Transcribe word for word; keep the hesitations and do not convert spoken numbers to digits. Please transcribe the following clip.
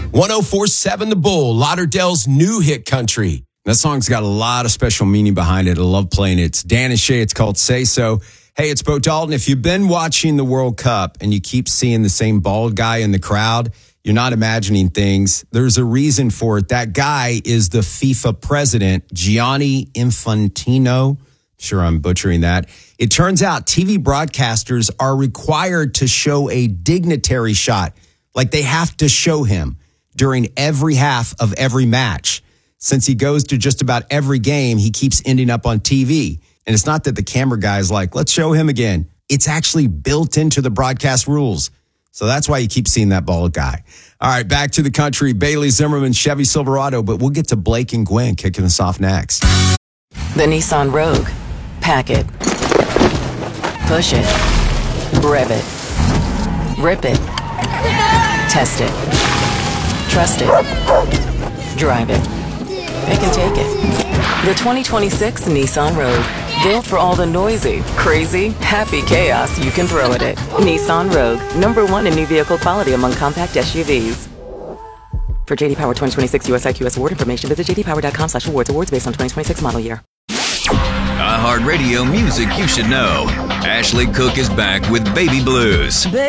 one oh four point seven The Bull, Lauderdale's new hit country. That song's got a lot of special meaning behind it. I love playing it. It's Dan and Shay. It's called Say So. Hey, it's Bo Dalton. If you've been watching the World Cup and you keep seeing the same bald guy in the crowd, you're not imagining things. There's a reason for it. That guy is the FIFA president, Gianni Infantino. Sure, I'm butchering that. It turns out T V broadcasters are required to show a dignitary shot. Like they have to show him during every half of every match. Since he goes to just about every game, he keeps ending up on T V. And it's not that the camera guy is like, let's show him again. It's actually built into the broadcast rules. So that's why you keep seeing that bald guy. All right, back to the country. Bailey Zimmerman, Chevy Silverado. But we'll get to Blake and Gwen kicking us off next. The Nissan Rogue. Pack it. Push it. Rev it. Rip it. Test it. Trust it. Drive it. Pick and take it. The twenty twenty-six Nissan Rogue. Built for all the noisy, crazy, happy chaos you can throw at it. Nissan Rogue. Number one in new vehicle quality among compact S U Vs. For J D Power twenty twenty-six U S I Q S award information, visit j d power dot com slash awards. Awards based on twenty twenty-six model year. iHeartRadio music you should know. Ashley Cook is back with Baby Blues. Baby.